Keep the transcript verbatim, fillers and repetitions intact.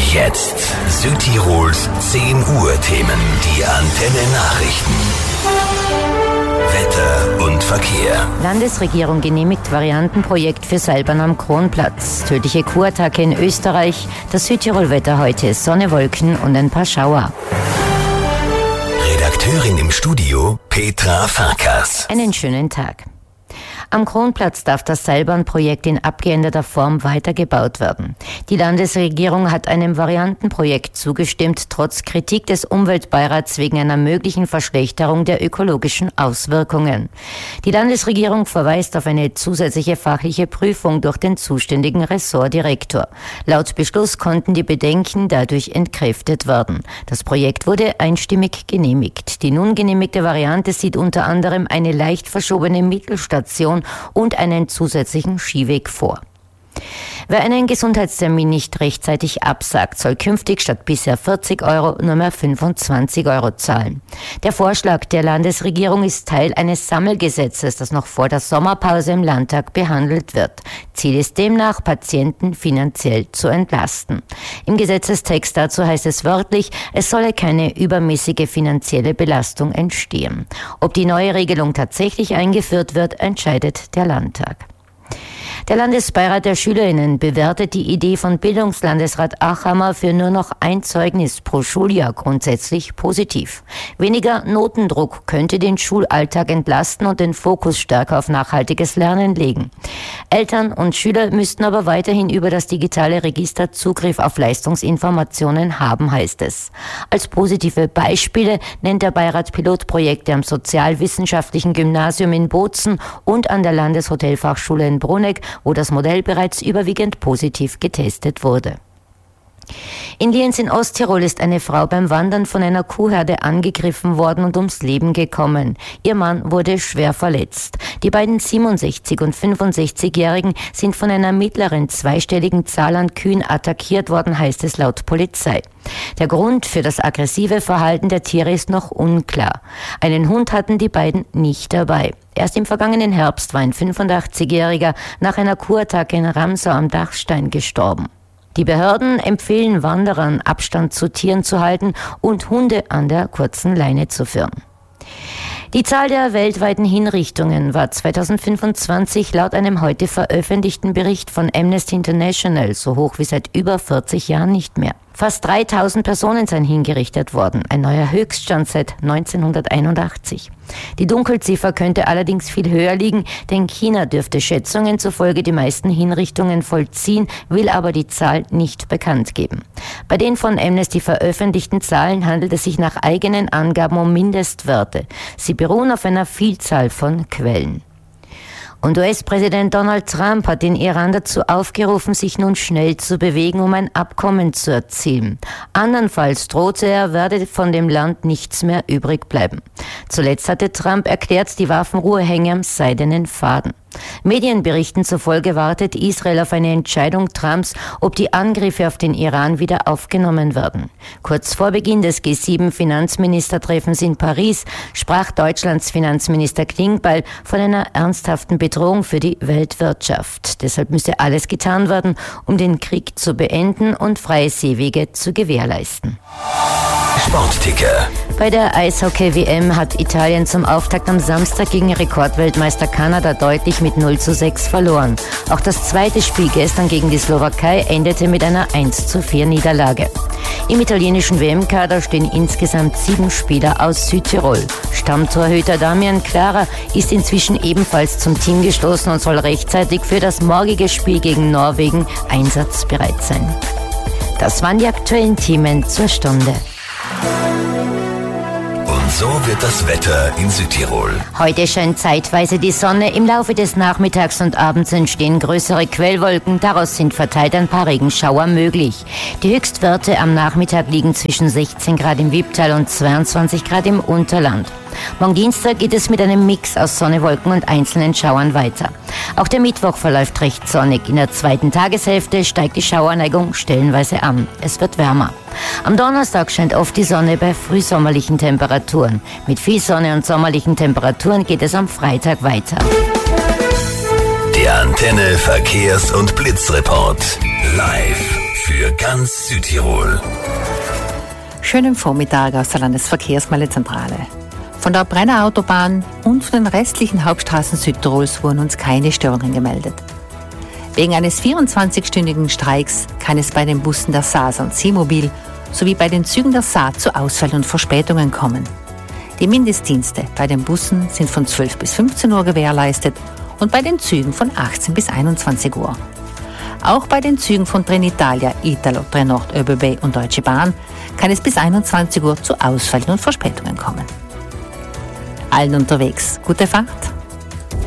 Jetzt Südtirols zehn Uhr Themen, die Antenne Nachrichten. Wetter und Verkehr. Landesregierung genehmigt Variantenprojekt für Seilbahn am Kronplatz. Tödliche Kuhattacke in Österreich. Das Südtirol-Wetter heute: Sonne, Wolken und ein paar Schauer. Redakteurin im Studio Petra Farkas. Einen schönen Tag. Am Kronplatz darf das Seilbahnprojekt in abgeänderter Form weitergebaut werden. Die Landesregierung hat einem Variantenprojekt zugestimmt, trotz Kritik des Umweltbeirats wegen einer möglichen Verschlechterung der ökologischen Auswirkungen. Die Landesregierung verweist auf eine zusätzliche fachliche Prüfung durch den zuständigen Ressortdirektor. Laut Beschluss konnten die Bedenken dadurch entkräftet werden. Das Projekt wurde einstimmig genehmigt. Die nun genehmigte Variante sieht unter anderem eine leicht verschobene Mittelstation und einen zusätzlichen Skiweg vor. Wer einen Gesundheitstermin nicht rechtzeitig absagt, soll künftig statt bisher vierzig Euro nur mehr fünfundzwanzig Euro zahlen. Der Vorschlag der Landesregierung ist Teil eines Sammelgesetzes, das noch vor der Sommerpause im Landtag behandelt wird. Ziel ist demnach, Patienten finanziell zu entlasten. Im Gesetzestext dazu heißt es wörtlich, es solle keine übermäßige finanzielle Belastung entstehen. Ob die neue Regelung tatsächlich eingeführt wird, entscheidet der Landtag. Der Landesbeirat der SchülerInnen bewertet die Idee von Bildungslandesrat Achammer für nur noch ein Zeugnis pro Schuljahr grundsätzlich positiv. Weniger Notendruck könnte den Schulalltag entlasten und den Fokus stärker auf nachhaltiges Lernen legen. Eltern und Schüler müssten aber weiterhin über das digitale Register Zugriff auf Leistungsinformationen haben, heißt es. Als positive Beispiele nennt der Beirat Pilotprojekte am Sozialwissenschaftlichen Gymnasium in Bozen und an der Landeshotelfachschule in Bruneck, wo das Modell bereits überwiegend positiv getestet wurde. In Lienz in Osttirol ist eine Frau beim Wandern von einer Kuhherde angegriffen worden und ums Leben gekommen. Ihr Mann wurde schwer verletzt. Die beiden siebenundsechzig- und fünfundsechzigjährigen sind von einer mittleren zweistelligen Zahl an Kühen attackiert worden, heißt es laut Polizei. Der Grund für das aggressive Verhalten der Tiere ist noch unklar. Einen Hund hatten die beiden nicht dabei. Erst im vergangenen Herbst war ein fünfundachtzigjähriger nach einer Kuhattacke in Ramsau am Dachstein gestorben. Die Behörden empfehlen Wanderern, Abstand zu Tieren zu halten und Hunde an der kurzen Leine zu führen. Die Zahl der weltweiten Hinrichtungen war zweitausendfünfundzwanzig laut einem heute veröffentlichten Bericht von Amnesty International so hoch wie seit über vierzig Jahren nicht mehr. Fast dreitausend Personen seien hingerichtet worden, ein neuer Höchststand seit neunzehnhunderteinundachtzig. Die Dunkelziffer könnte allerdings viel höher liegen, denn China dürfte Schätzungen zufolge die meisten Hinrichtungen vollziehen, will aber die Zahl nicht bekannt geben. Bei den von Amnesty veröffentlichten Zahlen handelt es sich nach eigenen Angaben um Mindestwerte. Sie beruhen auf einer Vielzahl von Quellen. Und U S-Präsident Donald Trump hat den Iran dazu aufgerufen, sich nun schnell zu bewegen, um ein Abkommen zu erzielen. Andernfalls drohte er, werde von dem Land nichts mehr übrig bleiben. Zuletzt hatte Trump erklärt, die Waffenruhe hänge am seidenen Faden. Medienberichten zufolge wartet Israel auf eine Entscheidung Trumps, ob die Angriffe auf den Iran wieder aufgenommen werden. Kurz vor Beginn des G sieben Finanzministertreffens in Paris sprach Deutschlands Finanzminister Klingbeil von einer ernsthaften Bedrohung für die Weltwirtschaft. Deshalb müsse alles getan werden, um den Krieg zu beenden und freie Seewege zu gewährleisten. Sportticker. Bei der Eishockey-W M hat Italien zum Auftakt am Samstag gegen Rekordweltmeister Kanada deutlich mit null zu sechs verloren. Auch das zweite Spiel gestern gegen die Slowakei endete mit einer eins zu vier Niederlage. Im italienischen W M-Kader stehen insgesamt sieben Spieler aus Südtirol. Stammtorhüter Damian Klara ist inzwischen ebenfalls zum Team gestoßen und soll rechtzeitig für das morgige Spiel gegen Norwegen einsatzbereit sein. Das waren die aktuellen Themen zur Stunde. Und so wird das Wetter in Südtirol. Heute scheint zeitweise die Sonne. Im Laufe des Nachmittags und Abends entstehen größere Quellwolken. Daraus sind verteilt ein paar Regenschauer möglich. Die Höchstwerte am Nachmittag liegen zwischen sechzehn Grad im Wipptal und zweiundzwanzig Grad im Unterland. Morgen Dienstag geht es mit einem Mix aus Sonne, Wolken und einzelnen Schauern weiter. Auch der Mittwoch verläuft recht sonnig. In der zweiten Tageshälfte steigt die Schauerneigung stellenweise an. Es wird wärmer. Am Donnerstag scheint oft die Sonne bei frühsommerlichen Temperaturen. Mit viel Sonne und sommerlichen Temperaturen geht es am Freitag weiter. Der Antenne Verkehrs- und Blitzreport live für für ganz Südtirol. Schönen Vormittag aus der Landesverkehrsmeldezentrale. Von der Brenner Autobahn und von den restlichen Hauptstraßen Südtirols wurden uns keine Störungen gemeldet. Wegen eines vierundzwanzigstündigen Streiks kann es bei den Bussen der S A S und Seemobil sowie bei den Zügen der S A zu Ausfällen und Verspätungen kommen. Die Mindestdienste bei den Bussen sind von zwölf bis fünfzehn Uhr gewährleistet und bei den Zügen von achtzehn bis einundzwanzig Uhr. Auch bei den Zügen von Trenitalia, Italo, Trenord, ÖBB und Deutsche Bahn kann es bis einundzwanzig Uhr zu Ausfällen und Verspätungen kommen. Allen unterwegs gute Fahrt.